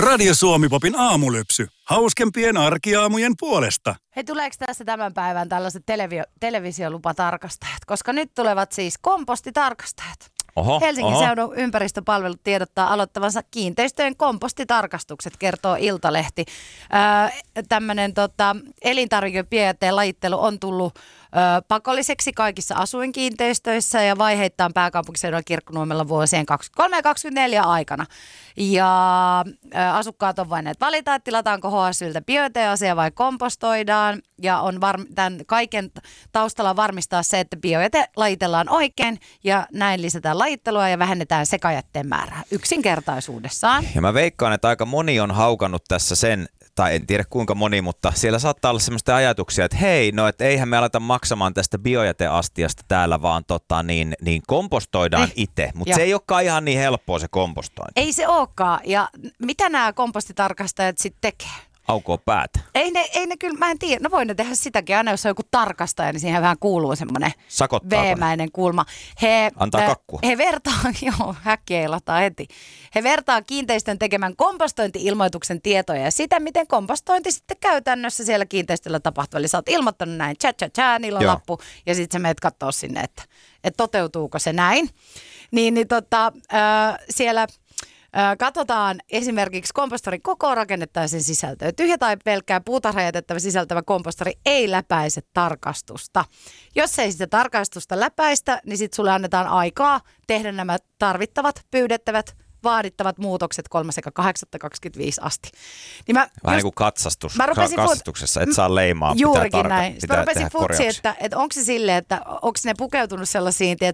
Radio Suomi-popin aamulypsy. Hauskempien arkiaamujen puolesta. Hei, tuleeko tässä tämän päivän tällaiset televisiolupatarkastajat? Koska nyt tulevat siis kompostitarkastajat. Helsingin seudun ympäristöpalvelut tiedottaa aloittavansa kiinteistöjen kompostitarkastukset, kertoo Iltalehti. Tämmöinen elintarvikebiojätteen lajittelu on tullut pakolliseksi kaikissa asuinkiinteistöissä ja vaiheittain pääkaupunkiseudulla Kirkkonuomella vuosien 2023 ja 2024 aikana. Ja asukkaat on voineet valita, että tilataanko HSYltä biojäteasia vai kompostoidaan. Ja on tämän kaiken taustalla varmistaa se, että biojäte lajitellaan oikein ja näin lisätään lajittelua ja vähennetään sekajätteen määrää yksinkertaisuudessaan. Ja mä veikkaan, että aika moni on haukannut tässä sen, tai en tiedä kuinka moni, mutta siellä saattaa olla semmoista ajatuksia, että hei, no et eihän me aleta maksamaan tästä biojäteastiasta täällä, vaan niin kompostoidaan itse. Mutta se ei olekaan ihan niin helppoa se kompostointi. Ei se olekaan. Ja mitä nämä kompostitarkastajat sitten tekee? Aukoo päätä. Ei ne kyllä, mä en tiedä. No voi ne tehdä sitäkin. Aina jos on joku tarkastaja, niin siihen vähän kuuluu semmoinen veemäinen kulma. Antaa kakkua. He vertaa, häkki eilataan heti. He vertaa kiinteistön tekemän kompostointi-ilmoituksen tietoja ja sitä, miten kompostointi sitten käytännössä siellä kiinteistöllä tapahtuu. Eli sä oot ilmoittanut näin, niillä on lappu, ja sitten sä menet kattoo sinne, että toteutuuko se näin. Siellä katsotaan esimerkiksi kompostorin koko rakennetta ja sen sisältöä. Tyhjä tai pelkkää puutarhajätettä sisältävä kompostori ei läpäise tarkastusta. Jos ei sitä tarkastusta läpäistä, niin sitten sulle annetaan aikaa tehdä nämä tarvittavat, pyydettävät, vaadittavat muutokset 3.8.25 asti. Niin vähän niin kuin katsastuksessa, et saa leimaa. Juurikin näin. Mä rupesin futsiin, että onko se silleen, että onko ne pukeutunut sellaisiin